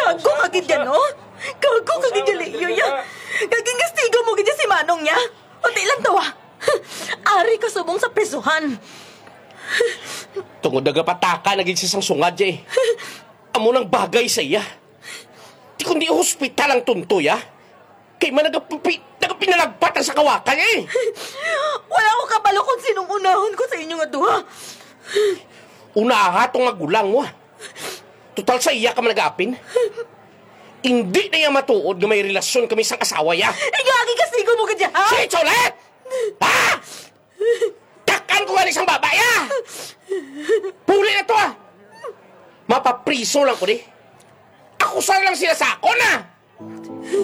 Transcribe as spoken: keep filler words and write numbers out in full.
Gago ka gid yan, no? Gago ka gid Leo ya. Gaging gastigo mo gid si Manong niya. Pati lang to ah. Ari ka subong sa pesuhan. Tungod nagapataka naging sisang sungad eh. Amo nang bagay sa iya. Di kundi hospital ang tuntoy ah. Kay man nagapipi, nagapinalagpat ang sa kawakan eh. Wala ko kabalo kung sinong unahon ko sa inyo nga duha. Unaha tong magulang mo ah. Total sa iya ka man nag-aapin. Hindi na iya matuod nga may relasyon kami sang asawa ya. Igagi kastigo mo ka dyan, ha? Si Cholet! Ha? Takan ko nga isang babae ah! Puli na to ah! Mapapriso lang ko di. Ako sana lang sila sa ako na!